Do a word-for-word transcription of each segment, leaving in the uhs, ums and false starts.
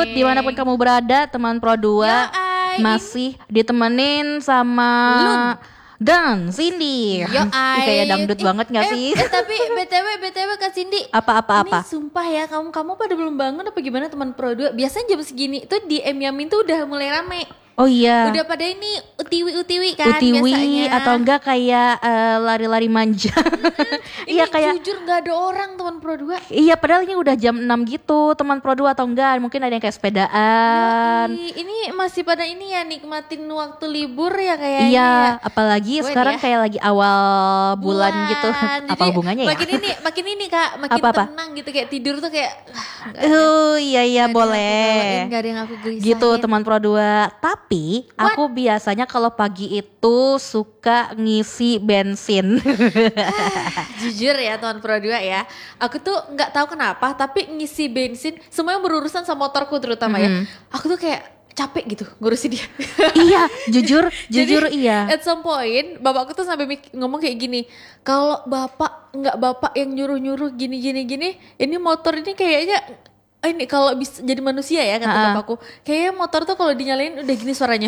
good, dimanapun kamu berada, teman Pro dua masih ditemenin sama Lun dan Cindy. Yo, Ih, kayak dangdut eh, banget gak eh, sih? Eh, tapi B T W B T W Kak Cindy. Apa-apa-apa? Ini sumpah ya, kamu kamu pada belum bangun apa gimana teman Pro dua? Biasanya jam segini tuh di M Yamin tuh udah mulai rame. Oh iya. Udah pada ini utiwi-utiwi kan utiwi, biasanya. Atau enggak kayak uh, lari-lari manja. Iya kayak jujur gak ada orang teman Pro dua. Iya padahal ini udah jam enam gitu teman Pro dua atau enggak. Mungkin ada yang kayak sepedaan. Yoi, ini masih pada ini ya nikmatin waktu libur ya kayaknya. Iya ya. apalagi Buat sekarang ya. kayak lagi awal bulan, bulan gitu. Jadi, apa hubungannya ya? Makin ini makin ini Kak makin apa-apa? tenang gitu kayak tidur tuh kayak. Oh iya iya gak boleh. Gak ada yang aku gelisahin. Gitu teman Pro dua. Tapi What? aku biasanya kalau pagi itu suka ngisi bensin. Jujur ya teman Pro dua ya, aku tuh nggak tahu kenapa tapi ngisi bensin semua yang berurusan sama motorku terutama mm-hmm. ya, aku tuh kayak capek gitu ngurusin dia. Iya jujur jujur Jadi, iya. At some point bapakku tuh sampai mik- ngomong kayak gini, kalau bapak nggak bapak yang nyuruh nyuruh gini gini gini, ini motor ini kayaknya ini kalau bisa jadi manusia ya kata uh-uh. bapakku, kayaknya motor tuh kalau dinyalain udah gini suaranya.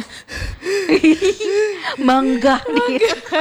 Manggah nih.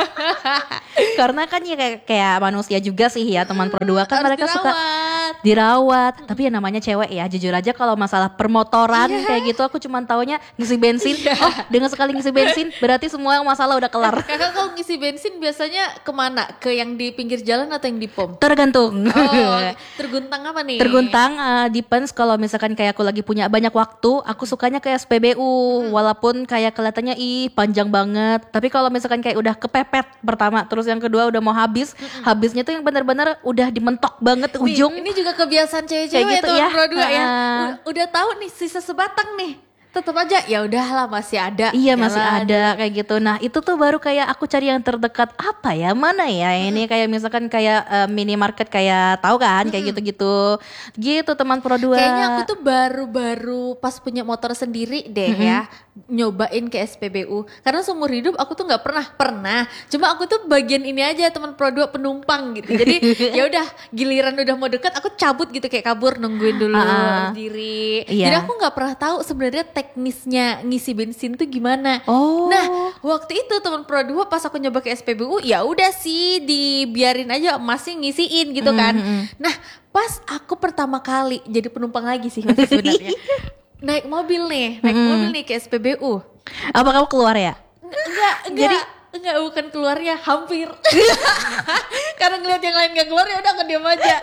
Karena kan ya kayak, kayak manusia juga sih ya teman Pro dua kan. Harus mereka dirawat. suka dirawat. Tapi ya namanya cewek ya, jujur aja kalau masalah permotoran yeah. kayak gitu aku cuma taunya ngisi bensin. Yeah. Oh dengan sekali ngisi bensin berarti semua masalah udah kelar. Kakak kalau ngisi bensin biasanya kemana? Ke yang di pinggir jalan atau yang di pom? Tergantung. Oh, terguntang apa nih? Terguntang uh, depends kalau misalkan kayak aku lagi punya banyak waktu, aku sukanya kayak S P B U hmm. walaupun kayak kelihatannya ih panjang banget. Tapi kalau misalkan kayak udah kepepet pertama, terus yang kedua udah mau habis, hmm. habisnya tuh yang benar-benar udah dimentok banget nih, ujung. Ini juga kebiasaan cewek-cewek gitu ya, ya. Pro dua ya. Uh, udah, udah tahu nih sisa sebatang nih. Tetap aja ya udahlah masih ada. Iya jalan. Masih ada kayak gitu. Nah itu tuh baru kayak aku cari yang terdekat apa ya mana ya ini kayak misalkan kayak uh, minimarket kayak tahu kan kayak gitu-gitu gitu teman Pro dua. Kayaknya aku tuh baru-baru pas punya motor sendiri deh mm-hmm. ya nyobain ke S P B U karena seumur hidup aku tuh nggak pernah pernah. Cuma aku tuh bagian ini aja teman Pro dua penumpang gitu. Jadi ya udah giliran udah mau deket aku cabut gitu kayak kabur nungguin dulu uh, sendiri. Iya. Jadi aku nggak pernah tahu sebenarnya teknisnya ngisi bensin tuh gimana. Oh. Nah, waktu itu teman Pro dua pas aku nyoba ke S P B U, ya udah sih dibiarin aja masih ngisiin gitu kan. Mm-hmm. Nah, pas aku pertama kali jadi penumpang lagi sih masih sebenarnya. Naik mobil nih, naik mm-hmm. mobil nih ke S P B U. Apa kamu keluar ya? Enggak, enggak. Jadi enggak bukan keluarnya, hampir. Karena ngeliat yang lain gak keluar ya udah aku diam aja.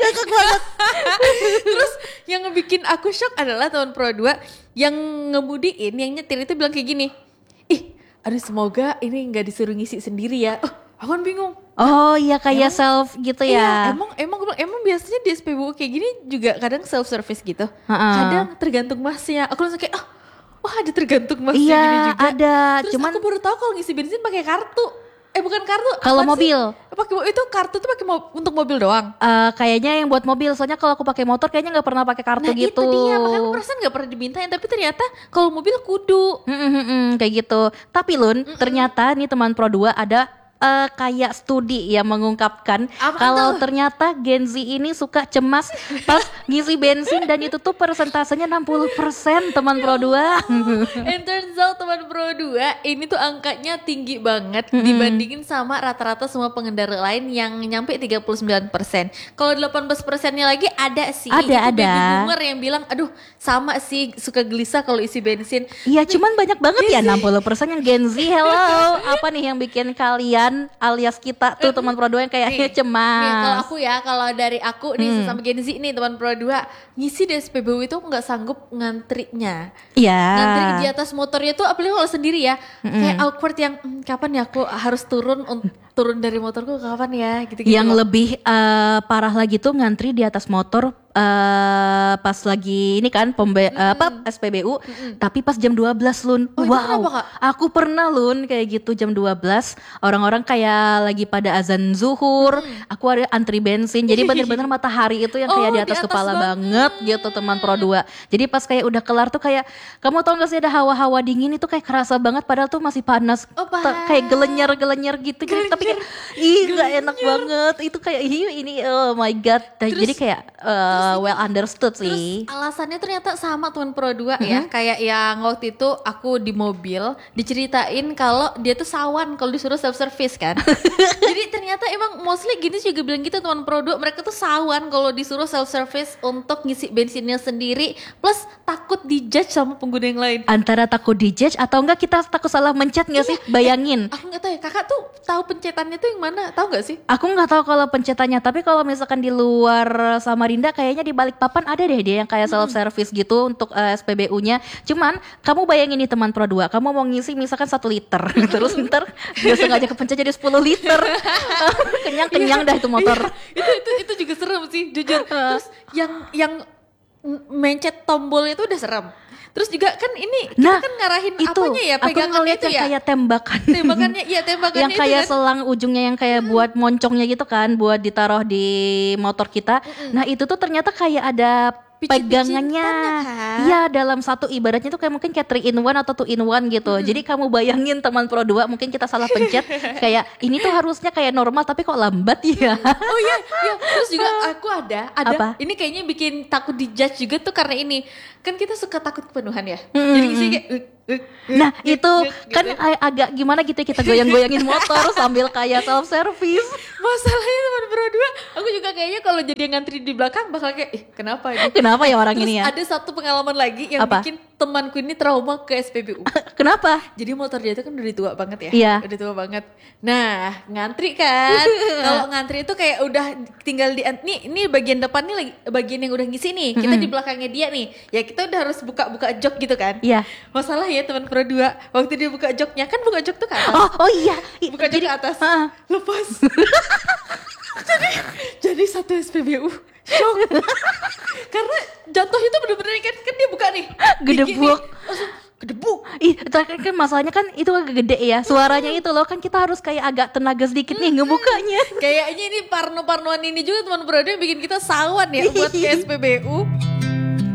Terus yang ngebikin aku shock adalah teman Pro dua yang ngemudiin, yang nyetir itu bilang kayak gini. Ih, aduh semoga ini gak disuruh ngisi sendiri ya. Oh, aku kan bingung. Oh iya kayak emang, self gitu ya. Iya, emang emang emang biasanya di S P B U kayak gini juga kadang self service gitu. Uh-uh. Kadang tergantung masnya. Aku langsung kayak, oh, wah ada tergantung masnya iya, gini juga. Iya ada. Terus cuman aku baru tahu kalau ngisi bensin pakai kartu. Eh bukan kartu. Kalau mobil. Pakai itu kartu tuh pakai mo- untuk mobil doang. Uh, kayaknya yang buat mobil. Soalnya kalau aku pakai motor kayaknya nggak pernah pakai kartu nah, gitu. Nah itu dia. Makanya aku perasaan nggak pernah dimintain. Tapi ternyata kalau mobil kudu. Hmm, kayak gitu. Tapi Lun, Mm-mm. ternyata nih teman Pro dua ada uh, kayak studi yang mengungkapkan kalau ternyata Gen Z ini suka cemas pas ngisi bensin dan itu tuh persentasenya enam puluh persen teman Pro dua. And turns out teman Pro dua ini tuh angkanya tinggi banget hmm. dibandingin sama rata-rata semua pengendara lain yang nyampe tiga puluh sembilan persen. Kalau delapan belas persennya lagi ada sih. Ada, itu ada. Baby boomer yang bilang aduh sama sih suka gelisah kalau isi bensin. Iya cuman banyak banget ya enam puluh persen yang Gen Z. Hello, apa nih yang bikin kalian alias kita tuh teman Pro dua yang kayaknya nih, cemas. Nih kalau aku ya, kalau dari aku nih hmm. sesama Gen Z nih teman Pro dua ngisi di S P B U itu aku nggak sanggup ngantrinya. Iya. Ngantri di atas motornya tuh apalagi kalau sendiri ya, mm-hmm. kayak awkward yang hm, kapan ya aku harus turun un- turun dari motorku kapan ya gitu-gitu. Yang lebih uh, parah lagi tuh ngantri di atas motor uh, pas lagi ini kan pembe- mm-hmm. uh, apa S P B U mm-hmm. tapi pas jam dua belas Lun. Oh, wow. kenapa, Kak? Aku pernah Lun kayak gitu jam dua belas orang-orang kayak lagi pada azan zuhur, mm. aku ada antri bensin. Jadi benar-benar matahari itu yang kayak oh, di atas, di atas kepala banget. banget gitu teman Pro dua. Jadi pas kayak udah kelar tuh kayak kamu tau gak sih ada hawa-hawa dingin itu kayak kerasa banget padahal tuh masih panas. Oh, T- kayak gelenyer-gelenyer gitu. Jadi tapi kayak ih gak enak banget. Itu kayak ih ini oh my god. Terus, jadi kayak uh, uh, well understood Terus sih. alasannya ternyata sama teman Pro dua ya. Kayak yang waktu itu aku di mobil diceritain kalau dia tuh sawan kalau disuruh self service kan. Jadi ternyata emang mostly gini juga bilang gitu teman Pro dua, mereka tuh sawan kalau disuruh self service untuk ngisi bensinnya sendiri, plus takut dijudge sama pengguna yang lain. Antara takut dijudge atau enggak kita takut salah mencet nggak sih? Bayangin. Aku nggak tahu ya, kakak tuh tahu pencetannya tuh yang mana? Tahu nggak sih? Aku nggak tahu kalau pencetannya, tapi kalau misalkan di luar Samarinda kayaknya di Balikpapan ada deh dia yang kayak self service gitu untuk uh, S P B U-nya. Cuman kamu bayangin nih teman Pro dua, kamu mau ngisi misalkan satu liter, terus ntar dia sengaja kepencet jadi sepuluh liter. Kenyang-kenyang dah itu motor. Iya, itu itu itu juga serem sih jujur. Terus yang yang mencet tombol itu udah serem. Terus juga kan ini kita Nah, kan ngarahin itu apanya ya, aku pegangannya ngeliat itu yang ya. kayak tembakan. Tembakannya, iya tembakannya yang itu kayak kan. selang ujungnya yang kayak buat moncongnya gitu kan, buat ditaruh di motor kita. Nah itu tuh ternyata kayak ada pegangannya. Pijit-pijitannya kan? Iya, dalam satu ibaratnya tuh kayak mungkin kayak three in one atau two in one gitu. Jadi kamu bayangin teman Pro dua mungkin kita salah pencet kayak ini tuh harusnya kayak normal tapi kok lambat ya. Oh iya, iya. Terus juga aku ada, ada. Apa? Ini kayaknya bikin takut dijudge juga tuh karena ini. Kan kita suka takut kepenuhan ya. Mm-mm. Jadi sih kayak uh, uh, Nah uh, itu uh, kan gitu. ag- agak gimana gitu kita goyang-goyangin motor sambil kayak self service. Masalahnya teman Pro dua, aku juga kayaknya kalau jadi yang ngantri di belakang bakal kayak, eh kenapa ini? Kenapa ya orang Terus ini ya? ada satu pengalaman lagi yang Apa? bikin temanku ini trauma ke S P B U. Kenapa? Jadi motor dia itu kan udah tua banget ya. Iya. Udah tua banget. Nah, ngantri kan. Kalau ngantri itu kayak udah tinggal di nih ini bagian depan nih lagi bagian yang udah ngisi nih. Kita di belakangnya dia nih. Ya kita udah harus buka-buka jok gitu kan. Iya. Masalah ya teman Pro dua, waktu dia buka joknya kan buka jok tuh ke atas. Oh, oh iya. I- Buka jok jadi, ke atas. Heeh. Lepas. jadi jadi satu S P B U shock. Karena jatuh itu bener-bener kan kan dia buka nih. Gedebuk. Gini, langsung gedebuk. Ih, tapi kan masalahnya kan itu agak gede ya. Suaranya itu loh kan kita harus kayak agak tenaga sedikit nih ngebukanya. Kayaknya ini parno-parnoan ini juga teman Pro dua yang bikin kita sawan ya buat ke S P B U.